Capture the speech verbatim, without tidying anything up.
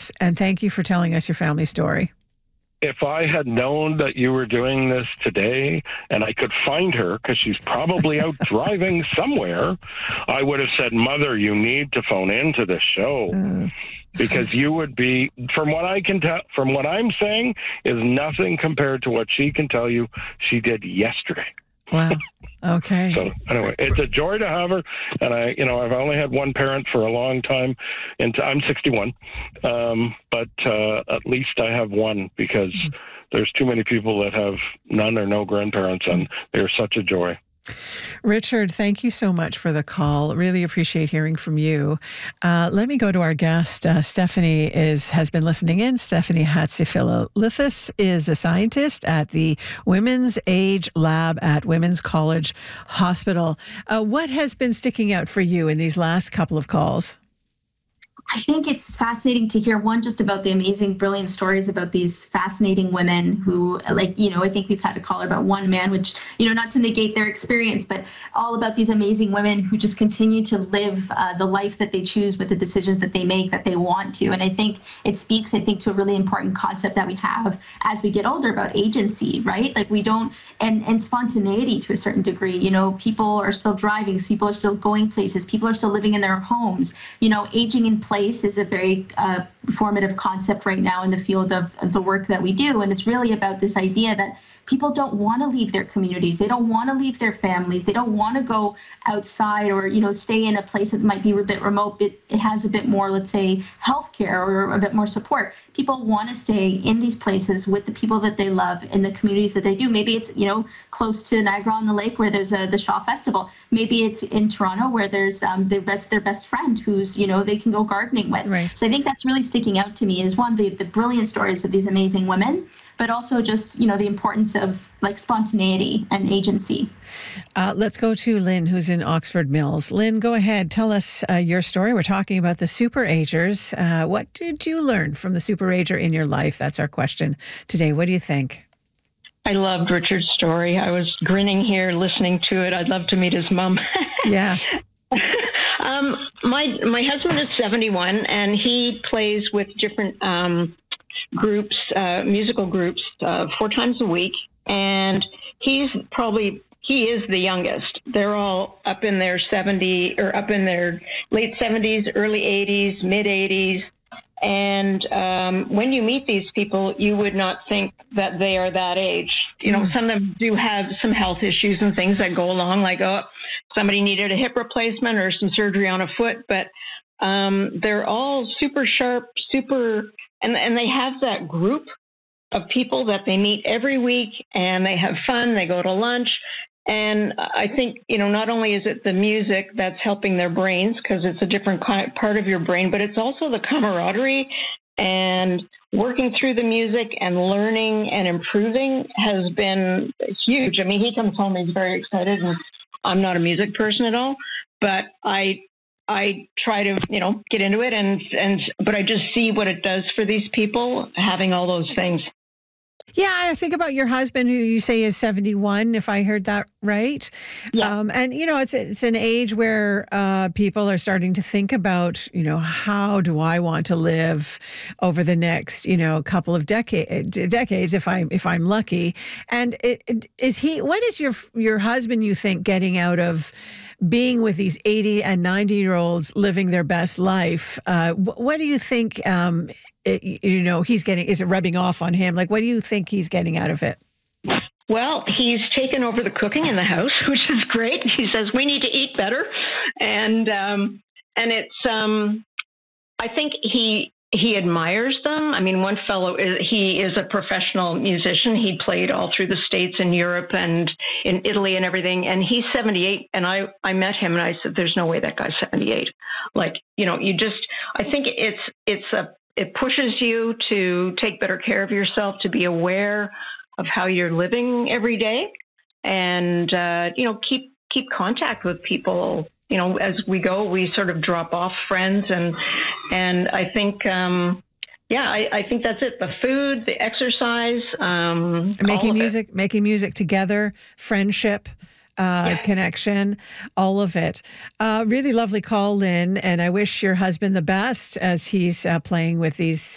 us. And thank you for telling us your family story. If I had known that you were doing this today and I could find her, because she's probably out driving somewhere, I would have said, Mother, you need to phone into the show. Uh. Because you would be, from what I can tell, from what I'm saying, is nothing compared to what she can tell you she did yesterday. Wow. Okay. So anyway, it's a joy to have her. And I, you know, I've only had one parent for a long time, and I'm sixty-one. Um, but uh, at least I have one, because mm-hmm. there's too many people that have none or no grandparents, and they're such a joy. Richard, thank you so much for the call. Really appreciate hearing from you. Uh, let me go to our guest. Uh, Stephanie is has been listening in. Stephanie Hatzifilalithis is a scientist at the Women's Age Lab at Women's College Hospital. Uh, what has been sticking out for you in these last couple of calls? I think it's fascinating to hear, one, just about the amazing, brilliant stories about these fascinating women who, like, you know, I think we've had a caller about one man, which, you know, not to negate their experience, but all about these amazing women who just continue to live uh, the life that they choose with the decisions that they make, that they want to. And I think it speaks, I think, to a really important concept that we have as we get older about agency, right? Like we don't, and, and spontaneity to a certain degree. You know, people are still driving, people are still going places, people are still living in their homes. You know, aging in place is a very uh, formative concept right now in the field of, of the work that we do. And it's really about this idea that people don't want to leave their communities. They don't want to leave their families. They don't want to go outside or, you know, stay in a place that might be a bit remote. It, it has a bit more, let's say, healthcare or a bit more support. People want to stay in these places with the people that they love in the communities that they do. Maybe it's, you know, close to Niagara-on-the-Lake where there's a, the Shaw Festival. Maybe it's in Toronto where there's um, their best their best friend who's, you know, they can go gardening with. Right. So I think that's really sticking out to me is, one, the, the brilliant stories of these amazing women, but also just, you know, the importance of like spontaneity and agency. Uh, let's go to Lynn, who's in Oxford Mills. Lynn, go ahead. Tell us uh, your story. We're talking about the super-agers. Uh, what did you learn from the super-ager in your life? That's our question today. What do you think? I loved Richard's story. I was grinning here listening to it. I'd love to meet his mom. Yeah. um, my my husband is seventy-one, and he plays with different um, groups, uh, musical groups, uh, four times a week. And he's probably, he is the youngest. They're all up in their seventy or up in their late seventies, early eighties, mid eighties. And um, when you meet these people, you would not think that they are that age. You know, some of them do have some health issues and things that go along, like, oh, somebody needed a hip replacement or some surgery on a foot. But um, they're all super sharp, super, and, and they have that group of people that they meet every week, and they have fun. They go to lunch. And I think, you know, not only is it the music that's helping their brains, because it's a different part of your brain, but it's also the camaraderie and working through the music and learning and improving has been huge. I mean, he comes home, he's very excited, and I'm not a music person at all, but I I try to, you know, get into it, and, and but I just see what it does for these people, having all those things. Yeah, I think about your husband, who you say is seventy-one, if I heard that right. Yeah. Um, and, you know, it's it's an age where uh, people are starting to think about, you know, how do I want to live over the next, you know, couple of decade, decades, if I'm if I'm lucky. And it, it, is he? What is your your husband, you think, getting out of being with these eighty and ninety year olds living their best life? Uh, what do you think? Um, it, you know, he's getting. Is it rubbing off on him? Like, what do you think he's getting out of it? Well, he's taken over the cooking in the house, which is great. He says we need to eat better, and um, and it's. Um, I think he he admires them. I mean, one fellow is he is a professional musician. He played all through the States and Europe and in Italy and everything. And he's seventy-eight. And I I met him and I said, "There's no way that guy's seventy-eight." Like, you know, you just. I think it's it's a it pushes you to take better care of yourself, to be aware of how you're living every day, and uh, you know, keep keep contact with people. You know, as we go, we sort of drop off friends, and and I think, um, yeah, I, I think that's it. The food, the exercise, um, making all of music, it. making music together, friendship. Uh, Yeah. connection, all of it. Uh, really lovely call, Lynn, and I wish your husband the best as he's uh, playing with these